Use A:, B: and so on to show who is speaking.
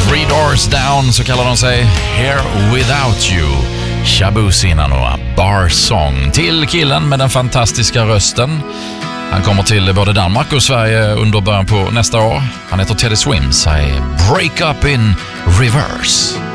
A: Three Doors Down, så kallar de sig. Here Without You. Shaboozey innan och Bar Song. Till killen med den fantastiska rösten. Han kommer till både Danmark och Sverige under början på nästa år. Han heter Teddy Swims. I Break Up in Reverse.